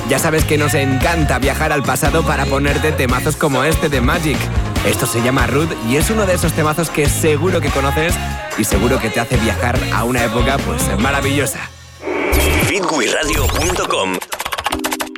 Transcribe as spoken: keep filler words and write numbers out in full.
Ya sabes que nos encanta viajar al pasado para ponerte temazos como este de Magic. Esto se llama Rude y es uno de esos temazos que seguro que conoces y seguro que te hace viajar a una época pues maravillosa. Fitwiradio punto com